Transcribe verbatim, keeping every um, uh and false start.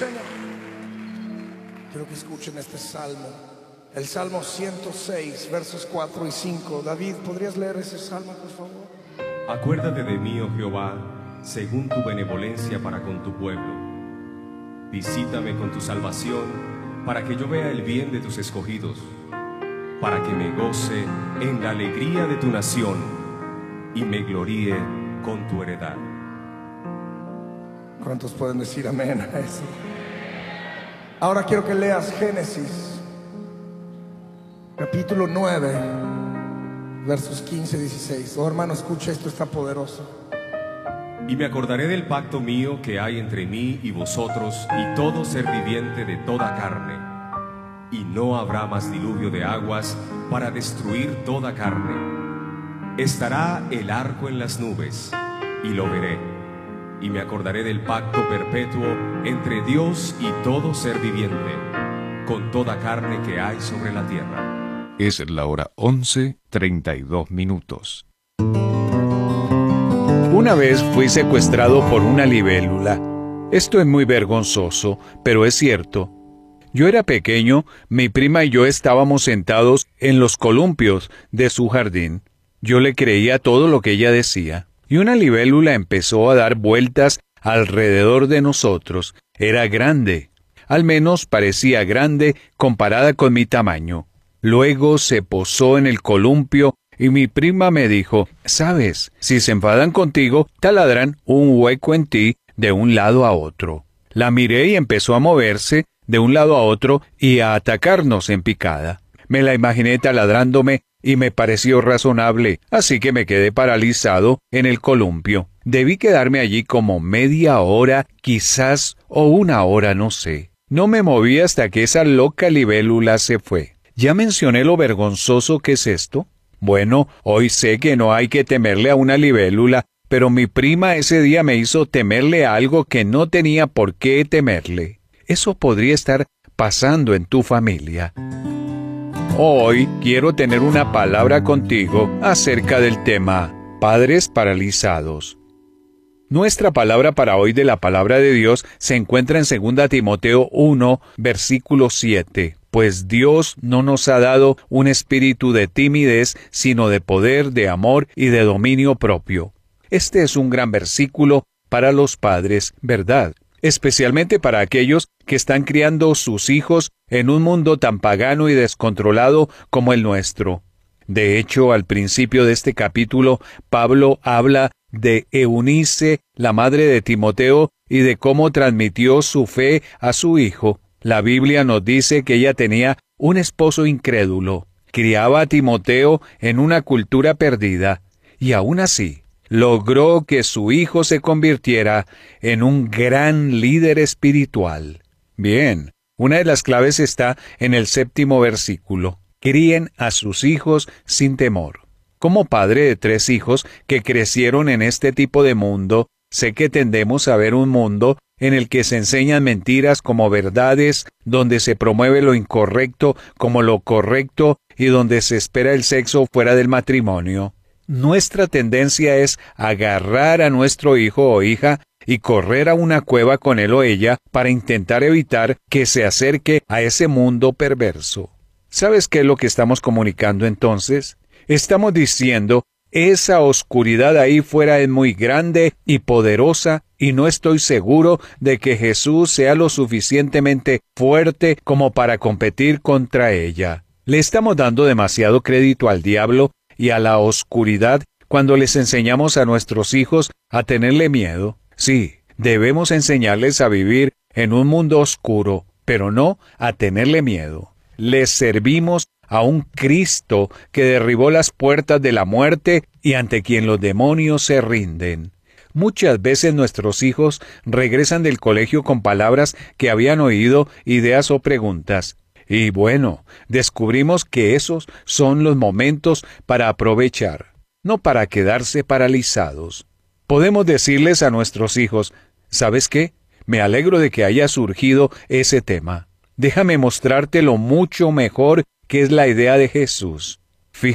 Señor. Quiero que escuchen este salmo, el Salmo ciento seis, versos cuatro y cinco. David, ¿podrías leer ese salmo, por favor? Acuérdate de mí, oh Jehová, según tu benevolencia para con tu pueblo. Visítame con tu salvación, para que yo vea el bien de tus escogidos, para que me goce en la alegría de tu nación y me gloríe con tu heredad. ¿Cuántos pueden decir amén a eso? Ahora quiero que leas Génesis, capítulo nueve, versos quince y dieciséis. Oh, hermano, escucha, esto está poderoso. Y me acordaré del pacto mío que hay entre mí y vosotros y todo ser viviente de toda carne. Y no habrá más diluvio de aguas para destruir toda carne. Estará el arco en las nubes, y lo veré. Y me acordaré del pacto perpetuo entre Dios y todo ser viviente, con toda carne que hay sobre la tierra. Es la hora once, treinta y dos minutos. Una vez fui secuestrado por una libélula. Esto es muy vergonzoso, pero es cierto. Yo era pequeño, mi prima y yo estábamos sentados en los columpios de su jardín. Yo le creía todo lo que ella decía. Y una libélula empezó a dar vueltas alrededor de nosotros. Era grande. Al menos parecía grande comparada con mi tamaño. Luego se posó en el columpio y mi prima me dijo, «¿Sabes? Si se enfadan contigo, taladran un hueco en ti de un lado a otro». La miré y empezó a moverse de un lado a otro y a atacarnos en picada. Me la imaginé taladrándome y me pareció razonable, así que me quedé paralizado en el columpio. Debí quedarme allí como media hora, quizás, o una hora, no sé. No me moví hasta que esa loca libélula se fue. ¿Ya mencioné lo vergonzoso que es esto? Bueno, hoy sé que no hay que temerle a una libélula, pero mi prima ese día me hizo temerle a algo que no tenía por qué temerle. Eso podría estar pasando en tu familia. Hoy quiero tener una palabra contigo acerca del tema Padres paralizados. Nuestra palabra para hoy de la palabra de Dios se encuentra en segunda Timoteo uno, versículo siete. Pues Dios no nos ha dado un espíritu de timidez, sino de poder, de amor y de dominio propio. Este es un gran versículo para los padres, ¿verdad? Especialmente para aquellos que están criando sus hijos en un mundo tan pagano y descontrolado como el nuestro. De hecho, al principio de este capítulo, Pablo habla de Eunice, la madre de Timoteo, y de cómo transmitió su fe a su hijo. La Biblia nos dice que ella tenía un esposo incrédulo, criaba a Timoteo en una cultura perdida, y aún así, logró que su hijo se convirtiera en un gran líder espiritual. Bien, una de las claves está en el séptimo versículo. Críen a sus hijos sin temor. Como padre de tres hijos que crecieron en este tipo de mundo, sé que tendemos a ver un mundo en el que se enseñan mentiras como verdades, donde se promueve lo incorrecto como lo correcto y donde se espera el sexo fuera del matrimonio. Nuestra tendencia es agarrar a nuestro hijo o hija y correr a una cueva con él o ella para intentar evitar que se acerque a ese mundo perverso. ¿Sabes qué es lo que estamos comunicando entonces? Estamos diciendo, esa oscuridad ahí fuera es muy grande y poderosa y no estoy seguro de que Jesús sea lo suficientemente fuerte como para competir contra ella. Le estamos dando demasiado crédito al diablo y a la oscuridad cuando les enseñamos a nuestros hijos a tenerle miedo. Sí, debemos enseñarles a vivir en un mundo oscuro, pero no a tenerle miedo. Les servimos a un Cristo que derribó las puertas de la muerte y ante quien los demonios se rinden. Muchas veces nuestros hijos regresan del colegio con palabras que habían oído, ideas o preguntas. Y bueno, descubrimos que esos son los momentos para aprovechar, no para quedarse paralizados. Podemos decirles a nuestros hijos, ¿sabes qué? Me alegro de que haya surgido ese tema. Déjame mostrarte lo mucho mejor que es la idea de Jesús.